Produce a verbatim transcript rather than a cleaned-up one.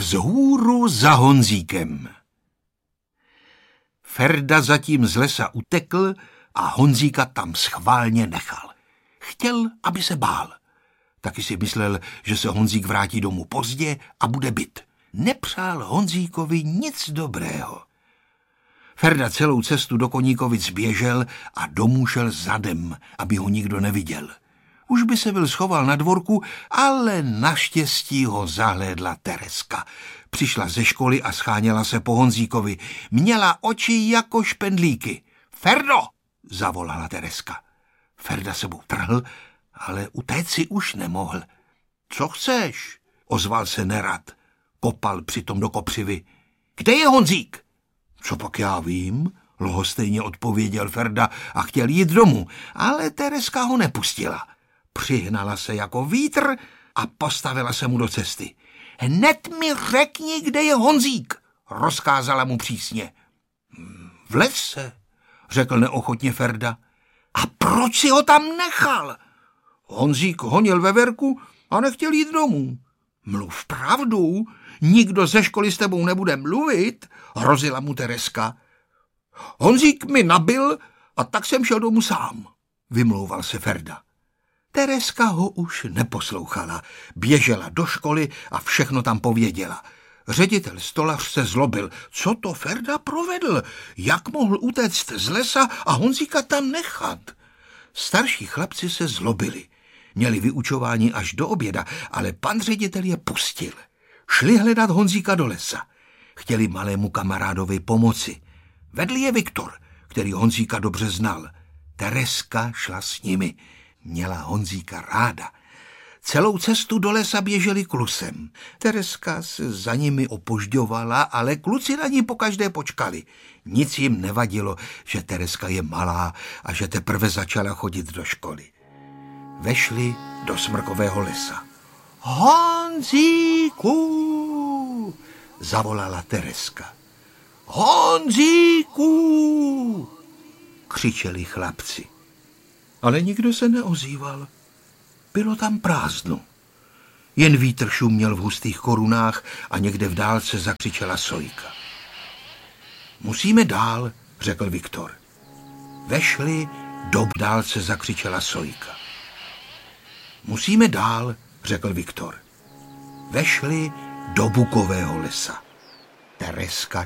Vzhůru za Honzíkem. Ferda zatím z lesa utekl a Honzíka tam schválně nechal. Chtěl, aby se bál. Taky si myslel, že se Honzík vrátí domů pozdě a bude bit. Nepřál Honzíkovi nic dobrého. Ferda celou cestu do Koníkovic běžel a domů šel zadem, aby ho nikdo neviděl. Už by se byl schoval na dvorku, ale naštěstí ho zahlédla Tereska. Přišla ze školy a scháněla se po Honzíkovi. Měla oči jako špendlíky. Ferdo! Zavolala Tereska. Ferda sebou trhl, ale utéct si už nemohl. Co chceš? Ozval se nerad. Kopal přitom do kopřivy. Kde je Honzík? Co pak já vím? Lhostejně odpověděl Ferda a chtěl jít domů, ale Tereska ho nepustila. Přihnala se jako vítr a postavila se mu do cesty. Hned mi řekni, kde je Honzík, rozkázala mu přísně. V lese, řekl neochotně Ferda. A proč si ho tam nechal? Honzík honil veverku a nechtěl jít domů. Mluv pravdu, nikdo ze školy s tebou nebude mluvit, hrozila mu Tereska. Honzík mi nabil a tak jsem šel domů sám, vymlouval se Ferda. Tereska ho už neposlouchala, běžela do školy a všechno tam pověděla. Ředitel Stolař se zlobil. Co to Ferda provedl? Jak mohl utéct z lesa a Honzíka tam nechat? Starší chlapci se zlobili. Měli vyučování až do oběda, ale pan ředitel je pustil. Šli hledat Honzíka do lesa. Chtěli malému kamarádovi pomoci. Vedl je Viktor, který Honzíka dobře znal. Tereska šla s nimi. Měla Honzíka ráda. Celou cestu do lesa běželi klusem. Tereska se za nimi opožďovala, ale kluci na ní pokaždé počkali. Nic jim nevadilo, že Tereska je malá a že teprve začala chodit do školy. Vešli do smrkového lesa. Honzíku! Zavolala Tereska. Honzíku! Křičeli chlapci. Ale nikdo se neozýval. Bylo tam prázdno. Jen vítr šuměl v hustých korunách a někde v dálce zakřičela sojka. Musíme dál, řekl Viktor. Vešli, do dálce zakřičela sojka. Musíme dál, řekl Viktor. Vešli do bukového lesa. Tereska